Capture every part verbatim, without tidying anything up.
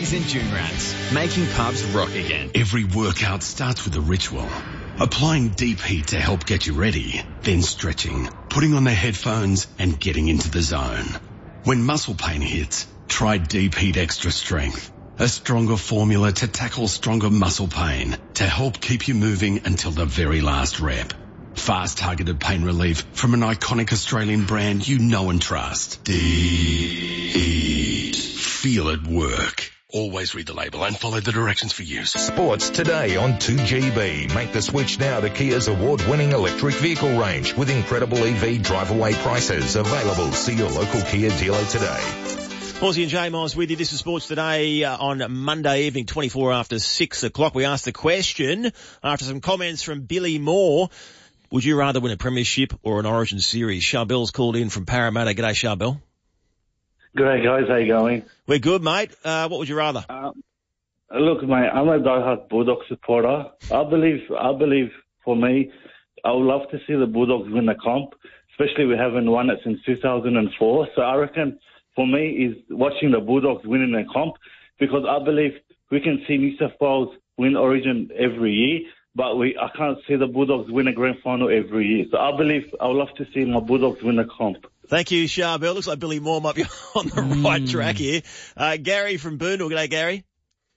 St June Rats, making pubs rock again. Every workout starts with a ritual. Applying deep heat to help get you ready, then stretching, putting on the headphones and getting into the zone. When muscle pain hits, try Deep Heat Extra Strength, a stronger formula to tackle stronger muscle pain to help keep you moving until the very last rep. Fast targeted pain relief from an iconic Australian brand you know and trust. Deep Heat. Feel it work. Always read the label and follow the directions for use. Sports today on two G B. Make the switch now to Kia's award-winning electric vehicle range with incredible E V drive-away prices. Available. See your local Kia dealer today. Horsey and J Miles with you. This is Sports Today uh, on Monday evening, twenty-four after six o'clock. We asked the question after some comments from Billy Moore. Would you rather win a premiership or an Origin series? Charbel's called in from Parramatta. G'day, Charbel. G'day, guys. How you going? We're good, mate. Uh, what would you rather? Uh, look, mate, I'm a diehard Bulldog supporter. I believe, I believe for me, I would love to see the Bulldogs win the comp, especially we haven't won it since two thousand four. So I reckon for me is watching the Bulldogs winning the comp, because I believe we can see New South Wales win Origin every year, but we I can't see the Bulldogs win a grand final every year. So I believe I would love to see my Bulldogs win the comp. Thank you, Charbel. Looks like Billy Moore might be on the mm. right track here. Uh, Gary from Boondall. G'day, Gary.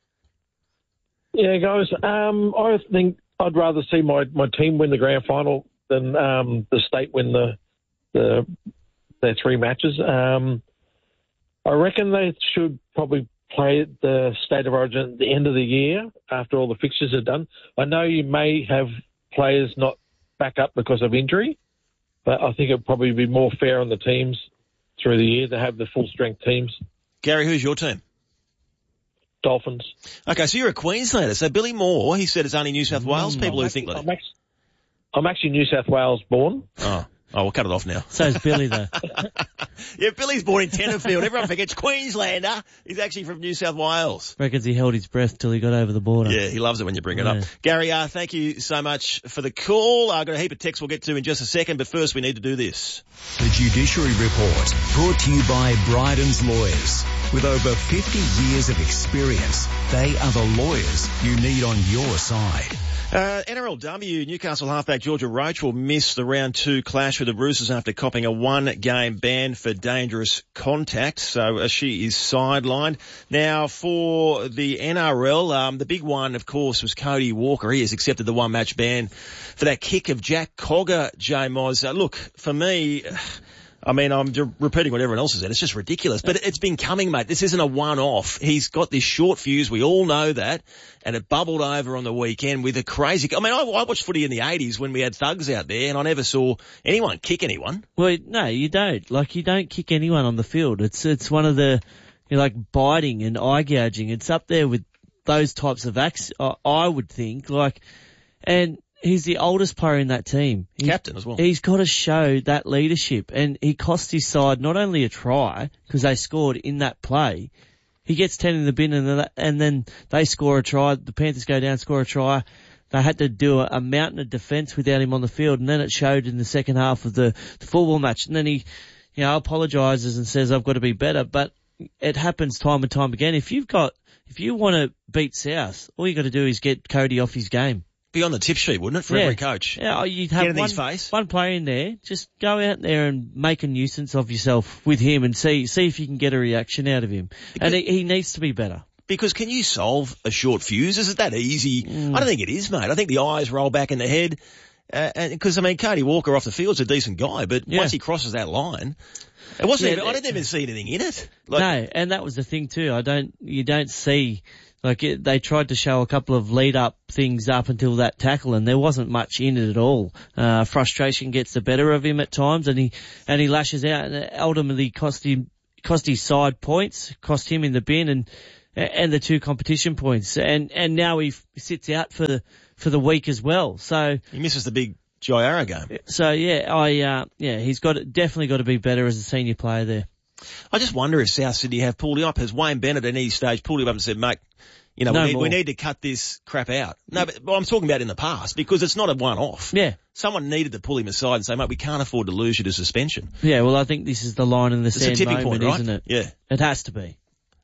Yeah, guys. Um, I think I'd rather see my, my team win the grand final than um, the state win the the their three matches. Um, I reckon they should probably play the State of Origin at the end of the year after all the fixtures are done. I know you may have players not back up because of injury, but I think it'd probably be more fair on the teams through the year to have the full-strength teams. Gary, who's your team? Dolphins. Okay, so you're a Queenslander. So Billy Moore, he said it's only New South Wales mm, people I'm who actually, think like I'm actually, I'm actually New South Wales born. Oh. Oh, we'll cut it off now. So's Billy, though. Yeah, Billy's born in Tenterfield. Everyone forgets Queenslander. He's actually from New South Wales. Reckons he held his breath till he got over the border. Yeah, he loves it when you bring it yeah. up. Gary, uh, thank you so much for the call. I've got a heap of texts we'll get to in just a second, but first we need to do this. The Judiciary Report, brought to you by Bryden's Lawyers. With over fifty years of experience, they are the lawyers you need on your side. Uh, N R L W, Newcastle halfback Georgia Roach will miss the round two clash with the Roosters after copping a one-game ban for dangerous contact. So uh, she is sidelined. Now, for the N R L, um, the big one, of course, was Cody Walker. He has accepted the one-match ban for that kick of Jack Cogger, J Moz. Uh, look, for me... I mean, I'm repeating what everyone else has said. It's just ridiculous. But it's been coming, mate. This isn't a one-off. He's got this short fuse. We all know that. And it bubbled over on the weekend with a crazy... I mean, I, I watched footy in the eighties when we had thugs out there, and I never saw anyone kick anyone. Well, no, you don't. Like, you don't kick anyone on the field. It's it's one of the, you know, like, biting and eye gouging. It's up there with those types of acts, I, I would think. Like, and... He's the oldest player in that team. He's, Captain as well. He's got to show that leadership. And he cost his side not only a try, because they scored in that play. He gets ten in the bin and then, and then they score a try. The Panthers go down, score a try. They had to do a, a mountain of defence without him on the field. And then it showed in the second half of the, the football match. And then he, you know, apologises and says, I've got to be better. But it happens time and time again. If you've got, if you want to beat South, all you got to do is get Cody off his game. Be on the tip sheet, wouldn't it, for yeah. every coach? Yeah, you'd have Get in one, his face. one player in there. Just go out there and make a nuisance of yourself with him and see see if you can get a reaction out of him. Because, and he, he needs to be better. Because can you solve a short fuse? Is it that easy? Mm. I don't think it is, mate. I think the eyes roll back in the head. Uh, and because I mean, Cody Walker off the field's a decent guy, but yeah. once he crosses that line, it wasn't. Yeah, even, I didn't even see anything in it. Like, no, and that was the thing too. I don't. You don't see. Like, it, they tried to show a couple of lead-up things up until that tackle, and there wasn't much in it at all. Uh, frustration gets the better of him at times, and he and he lashes out, and it ultimately cost him cost his side points, cost him in the bin, and and the two competition points, and and now he sits out for the for the week as well. So he misses the big Jaiara game. So yeah, I uh, yeah, he's got definitely got to be better as a senior player there. I just wonder if South Sydney have pulled him up. Has Wayne Bennett at any stage pulled him up and said, mate, you know, no we, need, we need to cut this crap out? No, but well, I'm talking about in the past, because it's not a one-off. Yeah. Someone needed to pull him aside and say, mate, we can't afford to lose you to suspension. Yeah, well, I think this is the line in the it's sand a tipping moment, point, right? isn't it? Yeah. It has to be.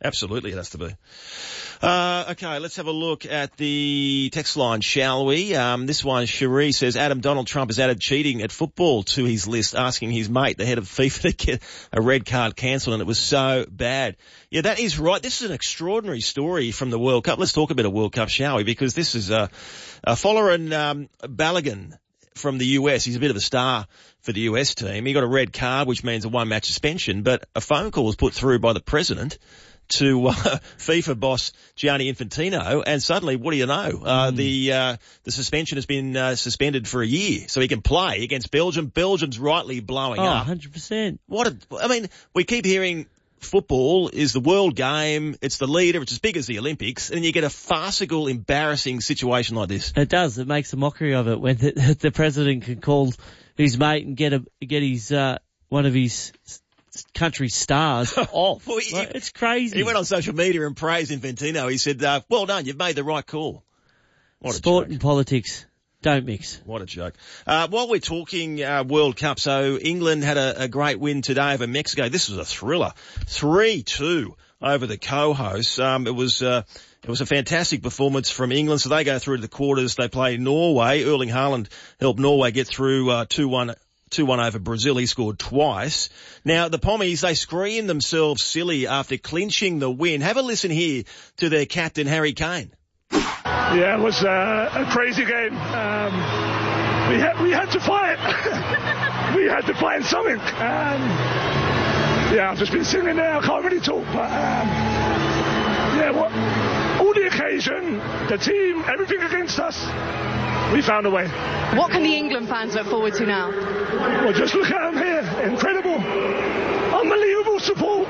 Absolutely, it has to be. Uh, okay, let's have a look at the text line, shall we? Um, this one, Cherie says, Adam, Donald Trump has added cheating at football to his list, asking his mate, the head of FIFA, to get a red card cancelled, and it was so bad. Yeah, that is right. This is an extraordinary story from the World Cup. Let's talk a bit of World Cup, shall we? Because this is uh, uh, Folarin um, Balogun from the U S. He's a bit of a star for the U S team. He got a red card, which means a one-match suspension, but a phone call was put through by the president to uh, FIFA boss Gianni Infantino, and suddenly, what do you know? Uh, mm. The uh, the suspension has been uh, suspended for a year, so he can play against Belgium. Belgium's rightly blowing oh, up. one hundred percent. What a, I mean, we keep hearing football is the world game, it's the leader, it's as big as the Olympics, and you get a farcical, embarrassing situation like this. It does. It makes a mockery of it when the, the president can call his mate and get a get his uh, one of his country stars off. Well, he, like, it's crazy. He went on social media and praised Infantino. He said, uh, well done, you've made the right call. What Sport a joke. and politics don't mix. What a joke. Uh, while we're talking uh, World Cup, so England had a, a great win today over Mexico. This was a thriller. three two over the co-hosts. Um, it was... Uh, It was a fantastic performance from England, so they go through to the quarters. They play Norway. Erling Haaland helped Norway get through uh, two one two one over Brazil. He scored twice. Now, the Pommies, they screamed themselves silly after clinching the win. Have a listen here to their captain, Harry Kane. Yeah, it was uh, a crazy game. Um, we, had, we had to fight. we had to find something. Um, yeah, I've just been sitting there. I can't really talk, but... Um, yeah, what... all the occasion, the team, everything against us, we found a way. What can the England fans look forward to now? Well, just look at them here. Incredible. Unbelievable support.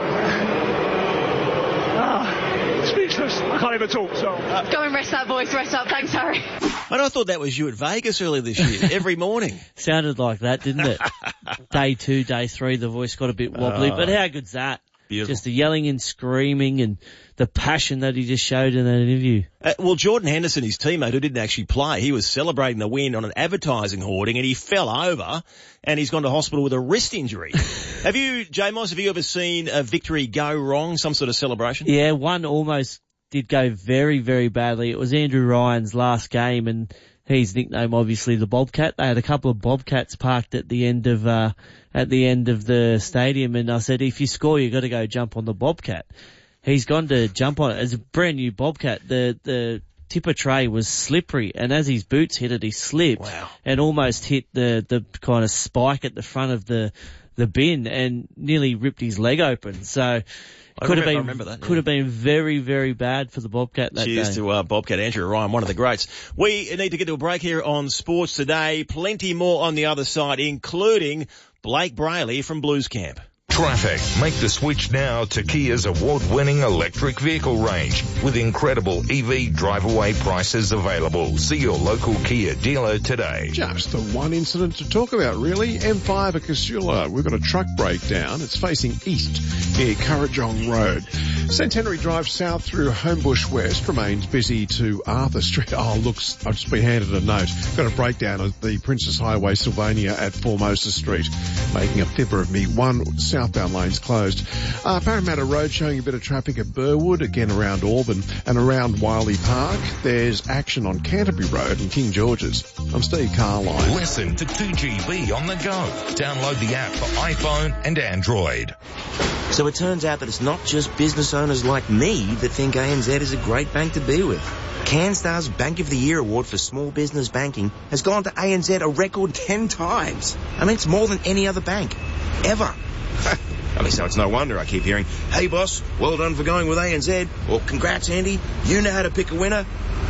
Ah, speechless. I can't even talk, so... Uh, Go and rest that voice. Rest up. Thanks, Harry. And I thought that was you at Vegas earlier this year, every morning. Sounded like that, didn't it? Day two, day three, the voice got a bit wobbly, oh, but how good's that? Beautiful. Just the yelling and screaming and the passion that he just showed in that interview. Uh, well, Jordan Henderson, his teammate who didn't actually play, he was celebrating the win on an advertising hoarding and he fell over and he's gone to hospital with a wrist injury. Have you, J-Moss, have you ever seen a victory go wrong, some sort of celebration? Yeah, one almost did go very, very badly. It was Andrew Ryan's last game and his nickname obviously the Bobcat. They had a couple of Bobcats parked at the end of, uh, at the end of the stadium and I said, if you score, you got to go jump on the Bobcat. He's gone to jump on it. It's a brand new Bobcat. The, the tipper tray was slippery and as his boots hit it, he slipped wow. and almost hit the, the kind of spike at the front of the, the bin and nearly ripped his leg open. So, I could remember, have been, I remember that, yeah. could have been very, very bad for the Bobcat that Cheers day. to uh, Bobcat, Andrew Ryan, one of the greats. We need to get to a break here on Sports Today. Plenty more on the other side, including Blake Brayley from Blues Camp. Traffic. Make the switch now to Kia's award-winning electric vehicle range with incredible E V drive-away prices available. See your local Kia dealer today. Just the one incident to talk about, really. M five at Casula. We've got a truck breakdown. It's facing east near Currajong Road. Centenary Drive south through Homebush West remains busy to Arthur Street. Oh, looks, I've just been handed a note. Got a breakdown at the Princess Highway, Sylvania at Formosa Street. Making a fibber of me. One southbound lanes closed. Uh, Parramatta Road showing a bit of traffic at Burwood, again around Auburn and around Wiley Park. There's action on Canterbury Road and King George's. I'm Steve Carline. Listen to two G B on the go. Download the app for iPhone and Android. So it turns out that it's not just business owners like me that think A N Z is a great bank to be with. CanStar's Bank of the Year award for small business banking has gone to A N Z a record ten times. I mean, it's more than any other bank. Ever. I mean, so it's no wonder I keep hearing, hey boss, well done for going with A N Z, or congrats Andy, you know how to pick a winner.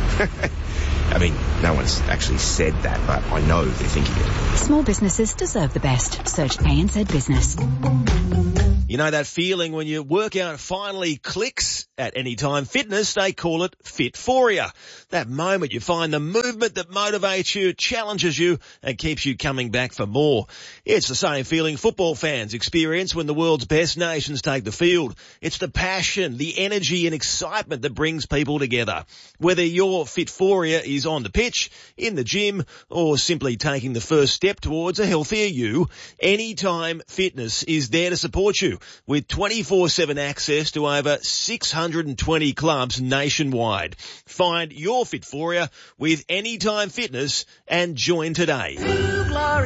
I mean, no one's actually said that, but I know they're thinking it. Small businesses deserve the best. Search A N Z Business. You know that feeling when your workout finally clicks? At Anytime Fitness, they call it Fitforia. That moment you find the movement that motivates you, challenges you, and keeps you coming back for more. It's the same feeling football fans experience when the world's best nations take the field. It's the passion, the energy and excitement that brings people together. Whether your Fitforia is injuries on the pitch, in the gym, or simply taking the first step towards a healthier you, Anytime Fitness is there to support you with twenty-four seven access to over six hundred twenty clubs nationwide. Find your Fitforia with Anytime Fitness and join today.